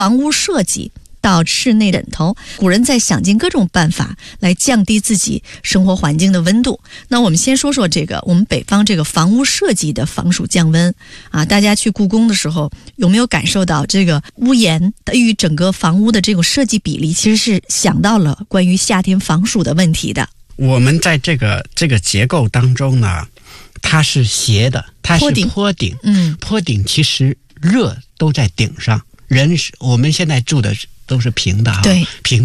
房屋设计到室内枕头，古人在想尽各种办法来降低自己生活环境的温度。那我们先说说这个我们北方这个房屋设计的防暑降温啊，大家去故宫的时候有没有感受到这个屋檐与整个房屋的这种设计比例，其实是想到了关于夏天防暑的问题的。 我们在这个结构当中呢，它是斜的，它是坡顶，坡顶其实热都在顶上。我们现在住的都是平的，对，平